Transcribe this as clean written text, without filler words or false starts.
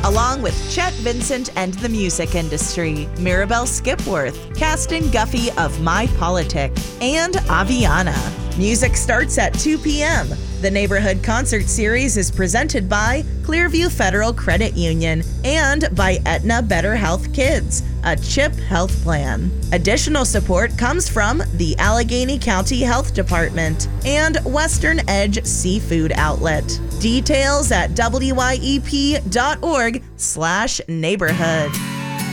along with Chet Vincent and the music industry, Mirabelle Skipworth, casting Guffey of My Politic, and Aviana. Music starts at 2 p.m. The Neighborhood Concert Series is presented by Clearview Federal Credit Union and by Aetna Better Health Kids, a CHIP health plan. Additional support comes from the Allegheny County Health Department and Western Edge Seafood Outlet. Details at wyep.org/neighborhood.